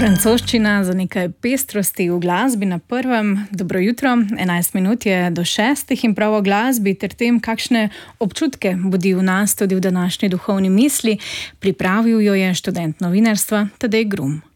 Francoščina za nekaj pestrosti v glasbi na prvem. Dobro jutro, 11 minut je do 6 in prav o glasbi ter tem, kakšne občutke budi v nas tudi v današnji duhovni misli. Pripravil jo je študent novinarstva Tadej Grum.